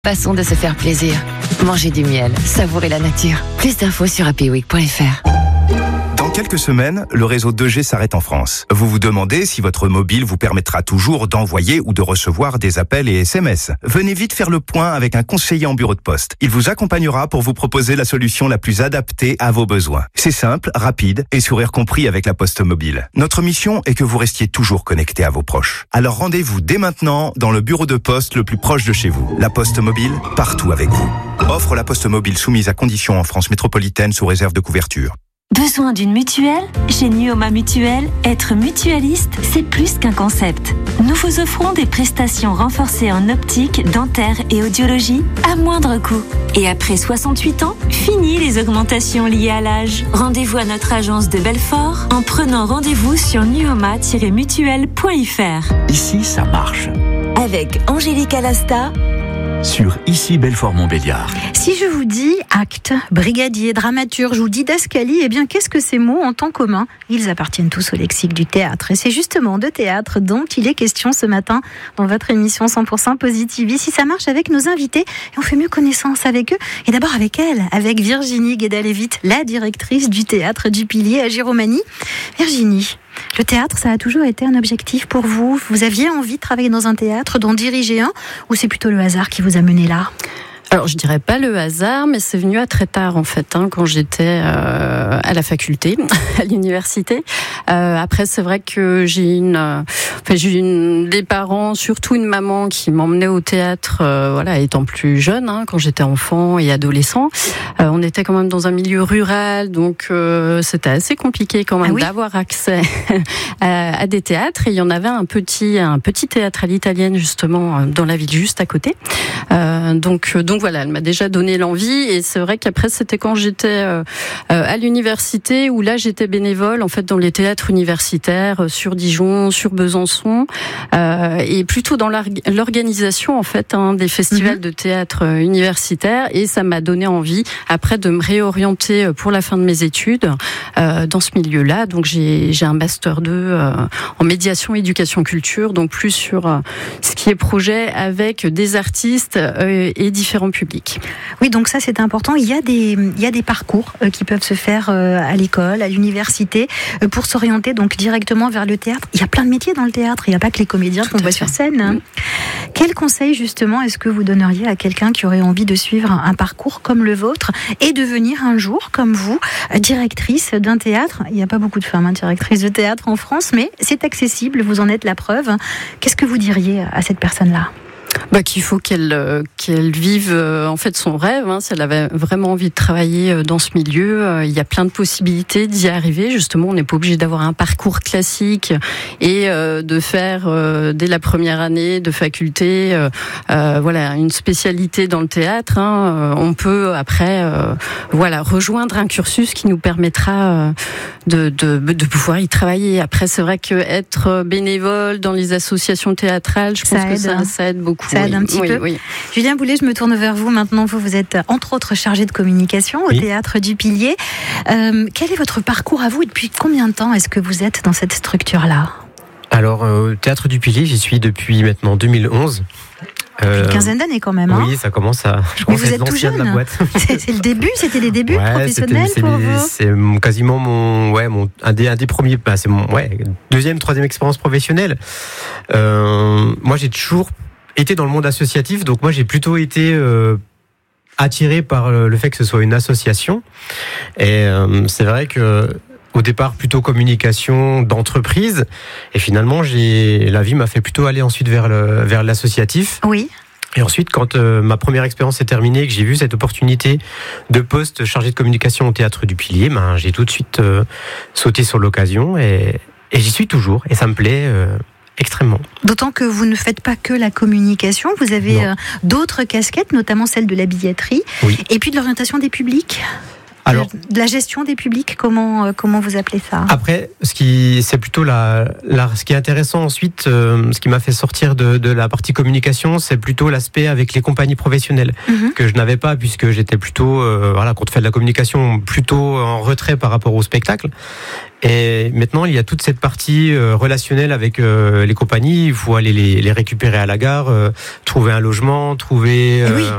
Façon de se faire plaisir. Manger du miel, savourer la nature. Plus d'infos sur happyweek.fr. Dans quelques semaines, le réseau 2G s'arrête en France. Vous vous demandez si votre mobile vous permettra toujours d'envoyer ou de recevoir des appels et SMS. Venez vite faire le point avec un conseiller en bureau de poste. Il vous accompagnera pour vous proposer la solution la plus adaptée à vos besoins. C'est simple, rapide et sourire compris avec la Poste Mobile. Notre mission est que vous restiez toujours connecté à vos proches. Alors rendez-vous dès maintenant dans le bureau de poste le plus proche de chez vous. La Poste Mobile, partout avec vous. Offre la Poste Mobile soumise à conditions en France métropolitaine sous réserve de couverture. Besoin d'une mutuelle ? Chez Nuoma Mutuelle, être mutualiste, c'est plus qu'un concept. Nous vous offrons des prestations renforcées en optique, dentaire et audiologie à moindre coût. Et après 68 ans, fini les augmentations liées à l'âge. Rendez-vous à notre agence de Belfort en prenant rendez-vous sur nuoma-mutuelle.fr. Ici, ça marche. Avec Angélique Alasta. Sur Ici Belfort-Montbéliard. Si je vous dis acte, brigadier, dramaturge ou didascalie, eh bien qu'est-ce que ces mots ont en commun ? Ils appartiennent tous au lexique du théâtre. Et c'est justement de théâtre dont il est question ce matin dans votre émission 100% Positive. Ici, ça marche avec nos invités et on fait mieux connaissance avec eux. Et d'abord avec elle, avec Virginie Guédalevit, la directrice du théâtre du Pilier à Giromagny. Virginie, le théâtre, ça a toujours été un objectif pour vous ? Vous aviez envie de travailler dans un théâtre, d'en diriger un, ou c'est plutôt le hasard qui vous a mené là ? Alors, je dirais pas le hasard, mais c'est venu à très tard, en fait, quand j'étais à la faculté, à l'université. Après, c'est vrai que j'ai des parents, surtout une maman, qui m'emmenait au théâtre, étant plus jeune, quand j'étais enfant et adolescent. On était quand même dans un milieu rural, donc c'était assez compliqué quand même d'avoir accès à des théâtres. Et il y en avait un petit théâtre à l'italienne, justement, dans la ville juste à côté. Donc voilà, elle m'a déjà donné l'envie, et c'est vrai qu'après c'était quand j'étais à l'université où là j'étais bénévole en fait dans les théâtres universitaires sur Dijon, sur Besançon, et plutôt dans l'organisation en fait des festivals de théâtre universitaires, et ça m'a donné envie après de me réorienter pour la fin de mes études dans ce milieu-là. Donc j'ai un master 2 en médiation, éducation, culture, donc plus sur ce qui est projet avec des artistes et différents publics. Oui, donc ça c'est important. Il y a des parcours qui peuvent se faire à l'école, à l'université, pour s'orienter donc directement vers le théâtre. Il y a plein de métiers dans le théâtre. Il n'y a pas que les comédiens qu'on voit sur scène. Quel conseil justement est-ce que vous donneriez à quelqu'un qui aurait envie de suivre un parcours comme le vôtre et devenir un jour, comme vous, directrice d'un théâtre ? Il n'y a pas beaucoup de femmes directrices de théâtre en France, mais c'est accessible, vous en êtes la preuve. Qu'est-ce que vous diriez à cette personne-là ? Qu'il faut qu'elle vive en fait son rêve. Si elle avait vraiment envie de travailler dans ce milieu, il y a plein de possibilités d'y arriver. Justement, on n'est pas obligé d'avoir un parcours classique et de faire dès la première année de faculté, une spécialité dans le théâtre. On peut après, rejoindre un cursus qui nous permettra de pouvoir y travailler. Après, c'est vrai que être bénévole dans les associations théâtrales, je pense que ça aide beaucoup. Ça aide un petit peu. Oui. Julien Boulet, je me tourne vers vous maintenant. Vous êtes entre autres chargé de communication au Théâtre du Pilier. Quel est votre parcours à vous et depuis combien de temps est-ce que vous êtes dans cette structure-là ? Alors, au Théâtre du Pilier, j'y suis depuis maintenant 2011. Une quinzaine d'années quand même. Oui, ça commence à. Mais vous êtes tout jeune. De la boîte. C'est le début, c'était les débuts professionnels pour vous. C'est quasiment un des premiers. C'est mon deuxième, troisième expérience professionnelle. Moi, j'ai toujours été dans le monde associatif, donc moi j'ai plutôt été attiré par le fait que ce soit une association. Et c'est vrai que au départ plutôt communication d'entreprise, et finalement la vie m'a fait plutôt aller ensuite vers l'associatif. Oui. Et ensuite, quand ma première expérience est terminée, que j'ai vu cette opportunité de poste chargé de communication au Théâtre du Pilier, j'ai tout de suite sauté sur l'occasion, et j'y suis toujours, et ça me plaît extrêmement. D'autant que vous ne faites pas que la communication, vous avez d'autres casquettes, notamment celle de la billetterie, et puis de l'orientation des publics. Alors, de la gestion des publics, comment vous appelez ça? Après, c'est plutôt ce qui est intéressant ensuite, ce qui m'a fait sortir de la partie communication, c'est plutôt l'aspect avec les compagnies professionnelles que je n'avais pas, puisque j'étais plutôt, quand on fait de la communication, plutôt en retrait par rapport au spectacle. Et maintenant, il y a toute cette partie relationnelle avec les compagnies. Il faut aller les récupérer à la gare, trouver un logement, trouver